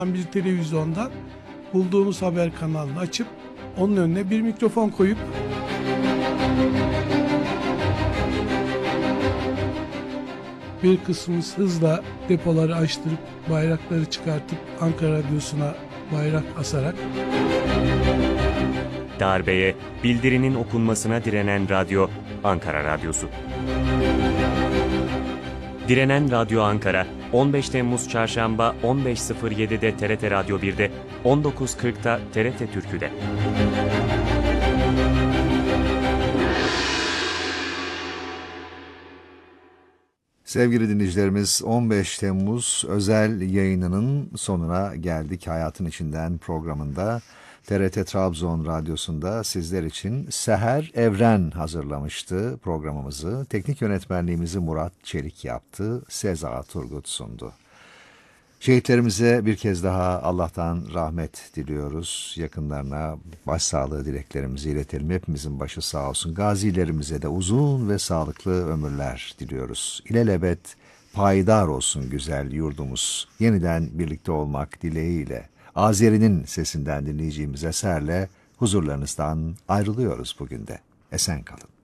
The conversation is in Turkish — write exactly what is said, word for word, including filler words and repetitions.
bir televizyondan bulduğumuz haber kanalını açıp onun önüne bir mikrofon koyup bir kısmımız hızla depoları açtırıp bayrakları çıkartıp Ankara Radyosu'na bayrak asarak darbeye, bildirinin okunmasına direnen radyo Ankara Radyosu. Direnen Radyo Ankara, on beş Temmuz Çarşamba on beş sıfır yedi'de T R T Radyo bir'de, on dokuz kırk'ta T R T Türkü'de. Sevgili dinleyicilerimiz, on beş Temmuz özel yayınının sonuna geldik. Hayatın İçinden programında T R T Trabzon Radyosu'nda sizler için Seher Evren hazırlamıştı programımızı. Teknik yönetmenliğimizi Murat Çelik yaptı. Seza Turgut sundu. Şehitlerimize bir kez daha Allah'tan rahmet diliyoruz. Yakınlarına başsağlığı dileklerimizi iletelim. Hepimizin başı sağ olsun. Gazilerimize de uzun ve sağlıklı ömürler diliyoruz. İlelebet payidar olsun güzel yurdumuz. Yeniden birlikte olmak dileğiyle Azeri'nin sesinden dinleyeceğimiz eserle huzurlarınızdan ayrılıyoruz bugün de. Esen kalın.